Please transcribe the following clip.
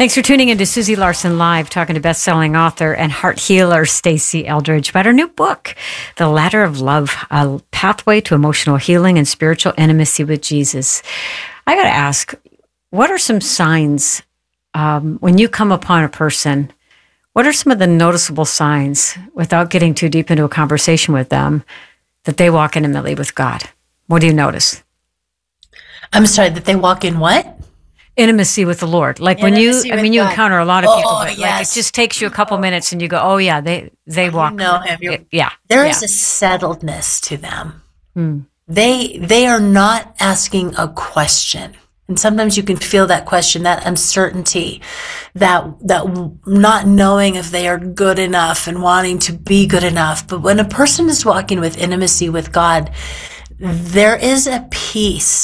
Thanks for tuning in to Susie Larson Live, talking to best-selling author and heart healer Stacey Eldridge about her new book, The Ladder of Love, A Pathway to Emotional Healing and Spiritual Intimacy with Jesus. I got to ask, what are some signs when you come upon a person? What are some of the noticeable signs, without getting too deep into a conversation with them, that they walk intimately with God? What do you notice? I'm sorry, that they walk in what? Intimacy with the Lord. Like Intimacy when you with God. encounter a lot of people, but yes. like it just takes you a couple minutes and you go, oh yeah, they walk. You know him. Yeah. There is a settledness to them. Hmm. They are not asking a question. And sometimes you can feel that question, that uncertainty, that not knowing if they are good enough and wanting to be good enough. But when a person is walking with intimacy with God, there is a peace